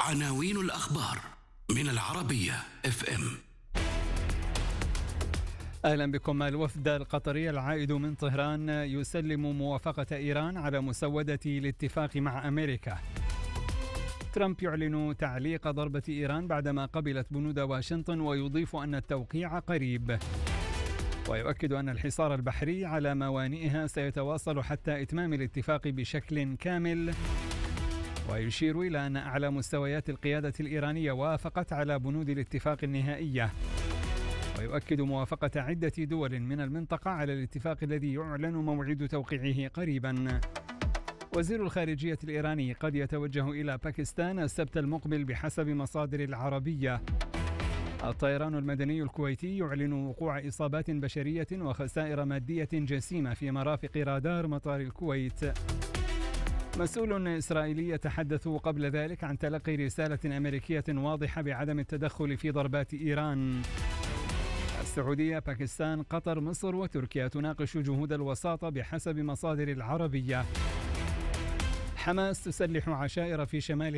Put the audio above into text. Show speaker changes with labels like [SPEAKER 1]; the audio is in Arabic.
[SPEAKER 1] عناوين الأخبار من العربية FM.
[SPEAKER 2] أهلا بكم. الوفد القطري العائد من طهران يسلم موافقة إيران على مسودة الاتفاق مع أمريكا. ترامب يعلن تعليق ضربة إيران بعدما قبلت بنود واشنطن، ويضيف أن التوقيع قريب، ويؤكد أن الحصار البحري على موانئها سيتواصل حتى إتمام الاتفاق بشكل كامل، ويشير إلى أن أعلى مستويات القيادة الإيرانية وافقت على بنود الاتفاق النهائية، ويؤكد موافقة عدة دول من المنطقة على الاتفاق الذي يعلن موعد توقيعه قريبا. وزير الخارجية الإيراني قد يتوجه إلى باكستان السبت المقبل بحسب مصادر العربية. الطيران المدني الكويتي يعلن وقوع إصابات بشرية وخسائر مادية جسيمة في مرافق رادار مطار الكويت. مسؤول إسرائيلي يتحدث قبل ذلك عن تلقي رسالة أمريكية واضحة بعدم التدخل في ضربات إيران. السعودية، باكستان، قطر، مصر وتركيا تناقش جهود الوساطة بحسب مصادر العربية. حماس تسلح عشائر في شمال